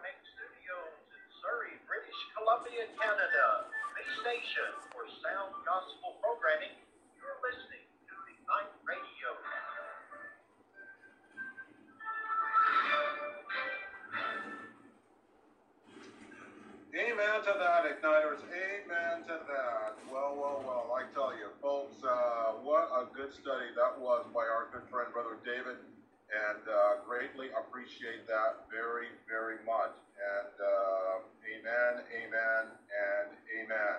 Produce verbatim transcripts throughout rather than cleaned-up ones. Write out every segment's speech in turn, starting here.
Studios in Surrey, British Columbia, Canada. The station for sound gospel programming. You're listening to Ignite Radio. Amen to that, Igniters. Amen to that. Well, well, well, I tell you, folks, uh, what a good study that was by our good friend, Brother David, and uh, greatly appreciate that very, very much. And uh, amen, amen, and amen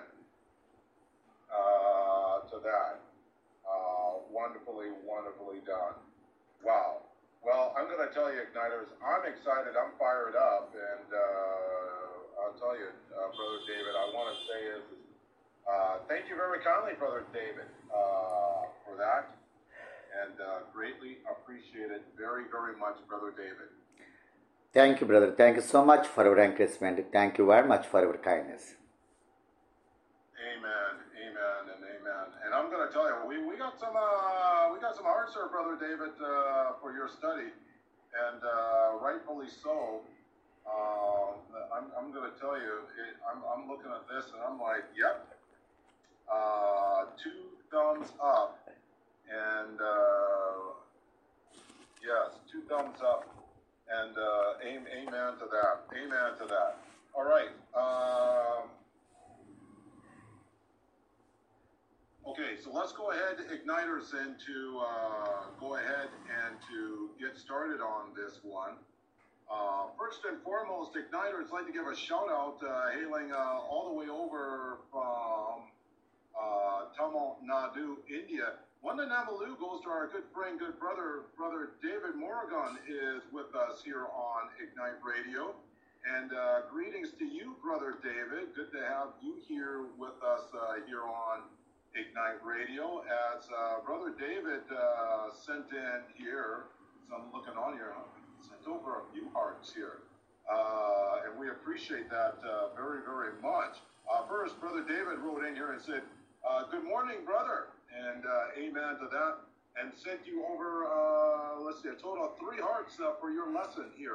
uh, to that. Uh, wonderfully, wonderfully done. Wow. Well, I'm going to tell you, Igniters, I'm excited. I'm fired up. And uh, I'll tell you, uh, Brother David, I want to say is, uh, thank you very kindly, Brother David, uh, for that. And uh, greatly appreciate it very, very much, Brother David. Thank you, brother. Thank you so much for your encouragement. Thank you very much for your kindness. Amen, amen, and amen. And I'm going to tell you, we, we got some uh, we got some hearts here, Brother David, uh, for your study, and uh, rightfully so. Uh, I'm, I'm going to tell you, it, I'm, I'm looking at this and I'm like, yep, uh, two thumbs up, and uh, yes, two thumbs up, and uh, amen to that, amen to that. All right. Um, Okay, so let's go ahead, Igniters, and to uh, go ahead and to get started on this one. Uh, first and foremost, Igniters, I'd like to give a shout out, uh, hailing uh, all the way over from uh, Tamil Nadu, India. Wanda Namalu goes to our good friend, good brother, Brother David Morgan is with us here on Ignite Radio. And uh, greetings to you, Brother David. Good to have you here with us uh, here on Ignite Radio, as uh, Brother David uh, sent in here, so I'm looking on here, sent over a few hearts here, uh, and we appreciate that uh, very, very much. Uh, first, Brother David wrote in here and said, uh, good morning, brother, and uh, amen to that, and sent you over, uh, let's see, a total of three hearts uh, for your lesson here.